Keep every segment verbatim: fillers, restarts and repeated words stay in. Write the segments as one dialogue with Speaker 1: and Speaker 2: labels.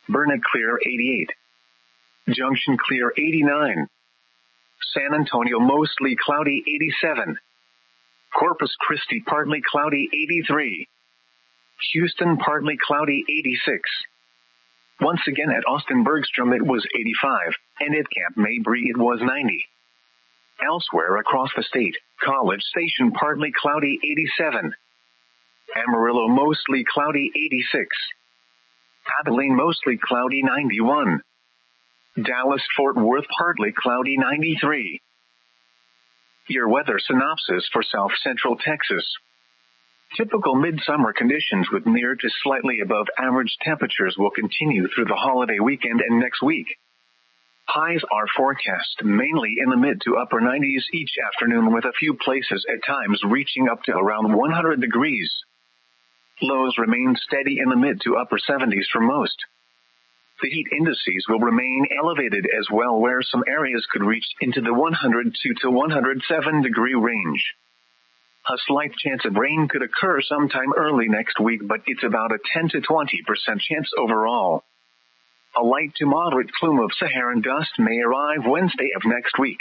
Speaker 1: Burnett clear eighty-eight. Junction clear eighty-nine. San Antonio mostly cloudy eighty-seven. Corpus Christi partly cloudy eighty-three. Houston partly cloudy eighty-six. Once again at Austin Bergstrom it was eighty-five, and at Camp Mabry it was ninety. Elsewhere across the state, College Station partly cloudy eighty-seven. Amarillo mostly cloudy eighty-six. Abilene mostly cloudy ninety-one. Dallas Fort Worth partly cloudy ninety-three. Your weather synopsis for South Central Texas. Typical midsummer conditions with near to slightly above average temperatures will continue through the holiday weekend and next week. Highs are forecast mainly in the mid to upper nineties each afternoon, with a few places at times reaching up to around one hundred degrees. Lows remain steady in the mid to upper seventies for most. The heat indices will remain elevated as well, where some areas could reach into the one hundred two to one hundred seven degree range. A slight chance of rain could occur sometime early next week, but it's about a ten to twenty percent chance overall. A light to moderate plume of Saharan dust may arrive Wednesday of next week.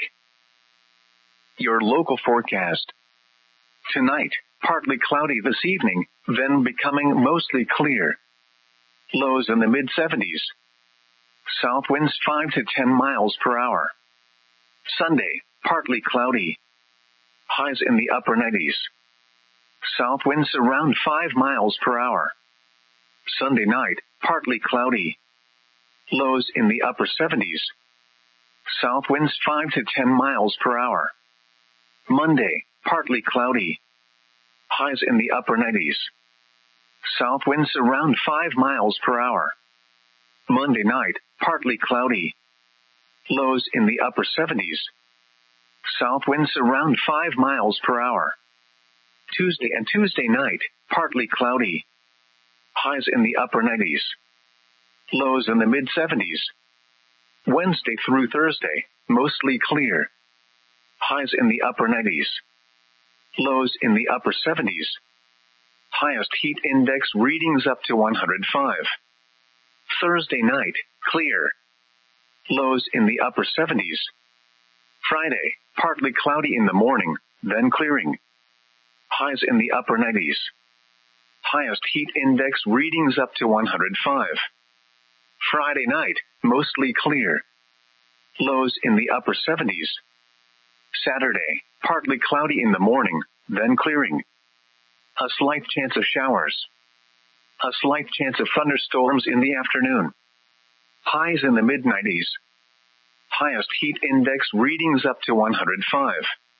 Speaker 1: Your local forecast. Tonight, partly cloudy this evening, then becoming mostly clear. Lows in the mid seventies. South winds five to ten miles per hour. Sunday, partly cloudy. Highs in the upper nineties. South winds around five miles per hour. Sunday night, partly cloudy. Lows in the upper seventies. South winds five to ten miles per hour. Monday, partly cloudy. Highs in the upper nineties. South winds around five miles per hour. Monday night, partly cloudy. Lows in the upper seventies. South winds around five miles per hour. Tuesday and Tuesday night, partly cloudy. Highs in the upper nineties. Lows in the mid seventies. Wednesday through Thursday, mostly clear. Highs in the upper nineties. Lows in the upper seventies. Highest heat index readings up to one hundred five. Thursday night, clear. Lows in the upper seventies. Friday, partly cloudy in the morning, then clearing. Highs in the upper nineties. Highest heat index readings up to one hundred five. Friday night, mostly clear. Lows in the upper seventies. Saturday, partly cloudy in the morning, then clearing. A slight chance of showers. A slight chance of thunderstorms in the afternoon. Highs in the mid nineties. Highest heat index readings up to one hundred five.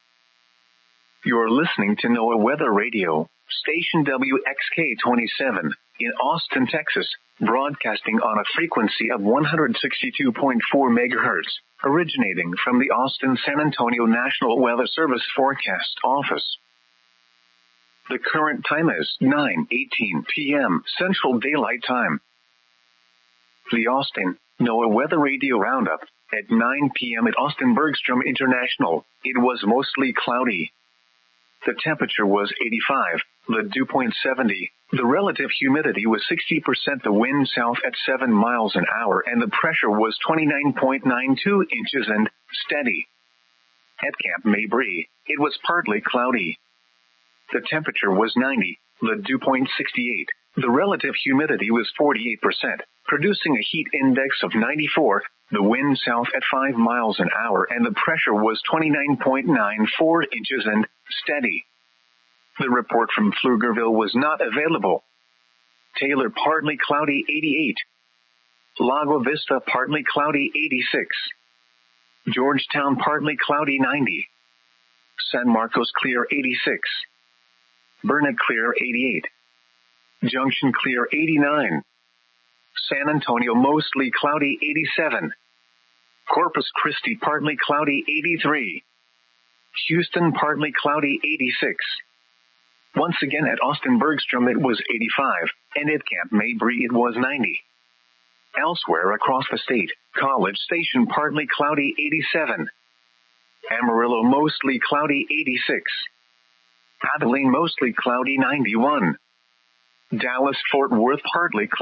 Speaker 1: You're listening to NOAA Weather Radio, station W X K twenty-seven, in Austin, Texas, broadcasting on a frequency of one hundred sixty-two point four megahertz, originating from the Austin San Antonio National Weather Service Forecast Office. The current time is nine eighteen p.m. Central Daylight Time. The Austin NOAA Weather Radio Roundup. At nine p.m. at Austin Bergstrom International, it was mostly cloudy. The temperature was eighty-five, the dew point seventy, the relative humidity was sixty percent, the wind south at seven miles an hour, and the pressure was twenty-nine point nine two inches and steady. At Camp Mabry, it was partly cloudy. The temperature was ninety, the dew point sixty-eight, the relative humidity was forty-eight percent, producing a heat index of ninety-four, the wind south at five miles an hour, and the pressure was twenty-nine point nine four inches and steady. The report from Pflugerville was not available. Taylor partly cloudy eighty-eight. Lago Vista partly cloudy eighty-six. Georgetown partly cloudy ninety. San Marcos clear eighty-six. Burnett clear eighty-eight. Junction clear eighty-nine. San Antonio mostly cloudy eighty-seven. Corpus Christi partly cloudy eighty-three. Houston partly cloudy eighty-six. Once again at Austin Bergstrom it was eighty-five, and at Camp Mabry it was ninety. Elsewhere across the state, College Station partly cloudy eighty-seven. Amarillo mostly cloudy eighty-six. Abilene mostly cloudy ninety-one. Dallas Fort Worth partly cloudy